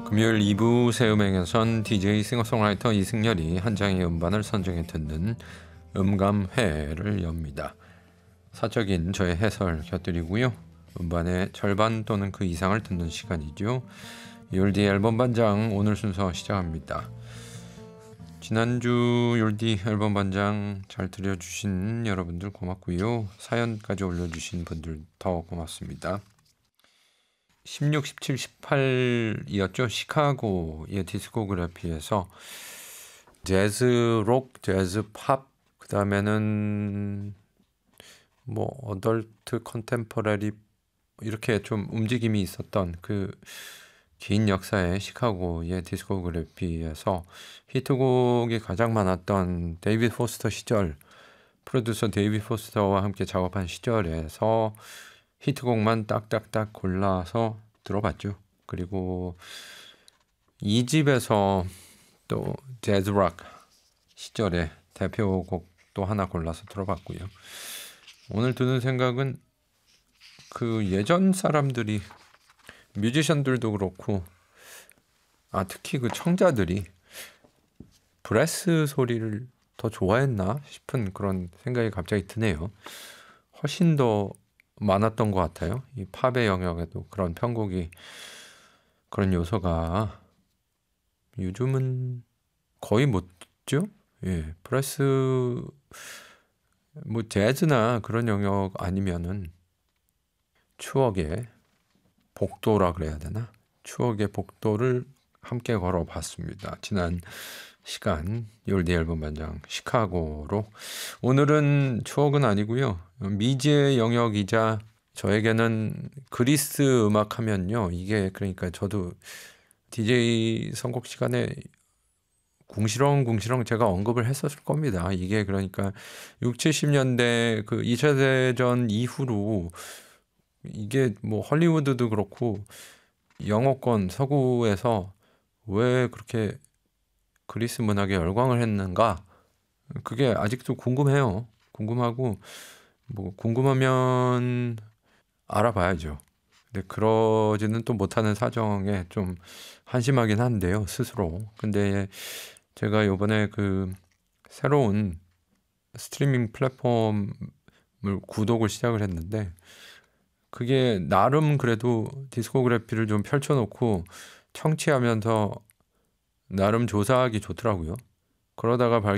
금요일 2부 새 음악에선 DJ 싱어송라이터 이승열이 한 장의 음반을 선정해 듣는 음감회를 엽니다. 사적인 저의 해설 곁들이고요. 음반의 절반 또는 그 이상을 듣는 시간이죠. 율디 앨범 반장 오늘 순서 시작합니다. 지난주 율디 앨범 반장 잘 들려주신 여러분들 고맙고요. 사연까지 올려주신 분들 더 고맙습니다. 16, 17, 18이었죠. 시카고의 디스코그래피에서 재즈 록, 재즈 팝, 그 다음에는 뭐 어덜트 컨템포러리 이렇게 좀 움직임이 있었던 그 긴 역사의 시카고의 디스코그래피에서 히트곡이 가장 많았던 데이비드 포스터 시절, 프로듀서 데이비드 포스터와 함께 작업한 시절에서 히트곡만 딱딱딱 골라서 들어봤죠. 그리고 이 집에서 또 재즈락 시절의 대표곡도 하나 골라서 들어봤고요. 오늘 드는 생각은 그 예전 사람들이 뮤지션들도 그렇고 특히 그 청자들이 브레스 소리를 더 좋아했나 싶은 그런 생각이 갑자기 드네요. 훨씬 더 많았던 것 같아요. 이 팝의 영역에도 그런 편곡이 그런 요소가 요즘은 거의 못 듣죠. 예, 브레스 뭐 재즈나 그런 영역 아니면은 추억의 복도라 그래야 되나? 추억의 복도를 함께 걸어봤습니다. 지난 시간 율디 앨범 반장 시카고로 오늘은 추억은 아니고요. 미지의 영역이자 저에게는 그리스 음악 하면요. 이게 그러니까 저도 DJ 선곡 시간에 궁시렁 제가 언급을 했었을 겁니다. 이게 그러니까 6, 70년대 그 2차 대전 이후로 이게 뭐 헐리우드도 그렇고 영어권 서구에서 왜 그렇게 그리스 문학에 열광을 했는가? 그게 아직도 궁금해요. 궁금하고 뭐 궁금하면 알아봐야죠. 근데 그러지는 또 못하는 사정에 좀 한심하긴 한데요, 스스로. 근데 제가 이번에 그 새로운 스트리밍 플랫폼을 구독을 시작을 했는데 그게 나름 그래도 디스코그래피를 좀 펼쳐놓고 청취하면서 나름 조사하기 좋더라고요. 그러다가